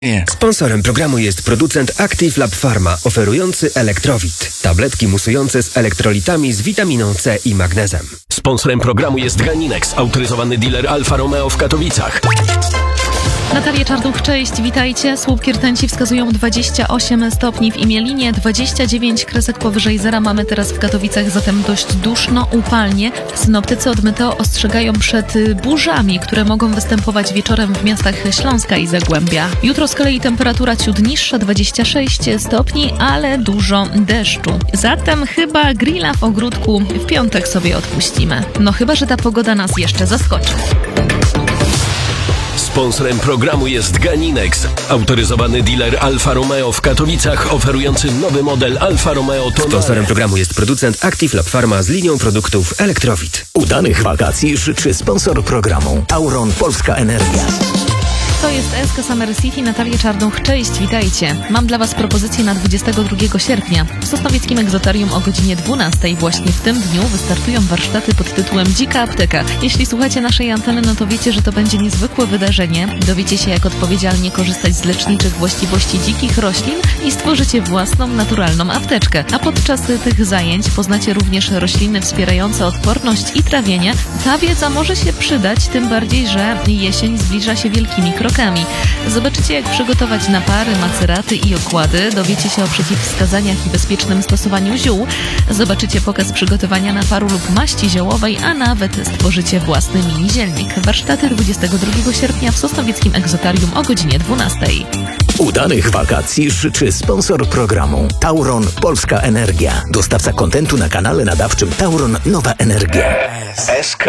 Sponsorem programu jest producent Active Lab Pharma, oferujący Elektrowit. Tabletki musujące z elektrolitami z witaminą C i magnezem. Sponsorem programu jest Ganinex, autoryzowany dealer Alfa Romeo w Katowicach. Natalia Czarnuch, cześć, witajcie. Słupki rtęci wskazują 28 stopni w Imielinie, 29 kresek powyżej zera mamy teraz w Katowicach, zatem dość duszno, upalnie. Synoptycy od Meteo ostrzegają przed burzami, które mogą występować wieczorem w miastach Śląska i Zagłębia. Jutro z kolei temperatura ciut niższa, 26 stopni, ale dużo deszczu. Zatem chyba grilla w ogródku w piątek sobie odpuścimy. No chyba, że ta pogoda nas jeszcze zaskoczy. Sponsorem programu jest Ganinex, autoryzowany dealer Alfa Romeo w Katowicach, oferujący nowy model Alfa Romeo Tonale. Sponsorem programu jest producent Active Lab Pharma z linią produktów Elektrowit. Udanych wakacji życzy sponsor programu Tauron Polska Energia. To jest SK Summer City, Natalia Czarnuch, cześć, witajcie. Mam dla Was propozycję na 22 sierpnia. W Sosnowieckim Egzotarium o godzinie 12 właśnie w tym dniu wystartują warsztaty pod tytułem Dzika Apteka. Jeśli słuchacie naszej anteny, no to wiecie, że to będzie niezwykłe wydarzenie. Dowiecie się, jak odpowiedzialnie korzystać z leczniczych właściwości dzikich roślin i stworzycie własną, naturalną apteczkę. A podczas tych zajęć poznacie również rośliny wspierające odporność i trawienie. Ta wiedza może się przydać, tym bardziej, że jesień zbliża się wielkimi krokami. Zobaczycie, jak przygotować napary, maceraty i okłady. Dowiecie się o przeciwwskazaniach i bezpiecznym stosowaniu ziół. Zobaczycie pokaz przygotowania naparu lub maści ziołowej, a nawet stworzycie własny mini zielnik. Warsztaty 22 sierpnia w Sosnowieckim Egzotarium o godzinie 12. Udanych wakacji życzy sponsor programu Tauron Polska Energia. Dostawca kontentu na kanale nadawczym Tauron Nowa Energia. SK.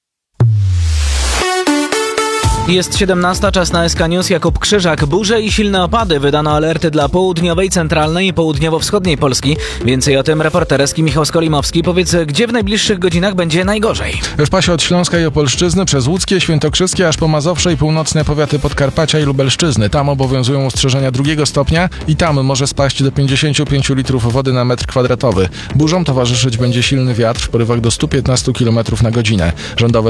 Jest 17, czas na SK News. Jakub Krzyżak. Burze i silne opady. Wydano alerty dla południowej, centralnej i południowo-wschodniej Polski. Więcej o tym reporter SK Michał Skolimowski. Powiedz, gdzie w najbliższych godzinach będzie najgorzej? W pasie od Śląska i Opolszczyzny przez Łódzkie, Świętokrzyskie, aż po Mazowsze i północne powiaty Podkarpacia i Lubelszczyzny. Tam obowiązują ostrzeżenia 2 stopnia i tam może spaść do 55 litrów wody na metr kwadratowy. Burzom towarzyszyć będzie silny wiatr w porywach do 115 km na godzinę. Rządowe